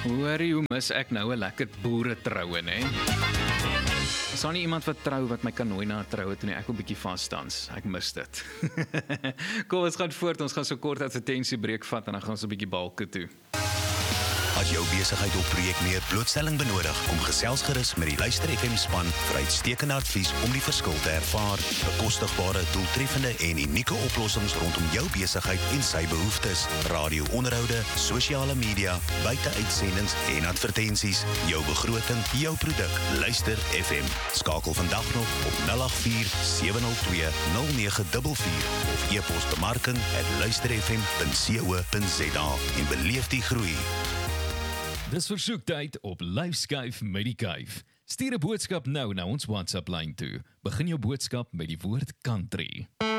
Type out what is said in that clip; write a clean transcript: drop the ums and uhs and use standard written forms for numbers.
Hoorie, hoe mis ek nou 'n lekker boere troue, né? Is daar nie iemand wat trou wat my kan nooi na 'n troue toe nie? Ek wil 'n bietjie vasdans. Ek mis dit. Kom, ons gaan voort. Ons gaan so kort advertensiebreek vat en dan gaan ons 'n bietjie balke toe. As jou besigheid of projek meer blootstelling benodig, kom gesels gerus met die Luister FM span vir uitstekende advies om die verskil te ervaar. Bekostigbare, doeltreffende en unieke oplossings rondom jou besigheid en sy behoeftes. Radio-onderhoude, sosiale media, buiteuitsendings en advertensies. Jou begroting, jou produk. Luister FM. Skakel vandag nog op 084 702 0944 of e-pos bemarking@luisterfm.co.za en beleef die groei. Dis versoektyd op Lyfskuif met die Kuif. Stuur 'n boodskap nou na ons WhatsApp lyn toe. Begin jou boodskap met die woord country.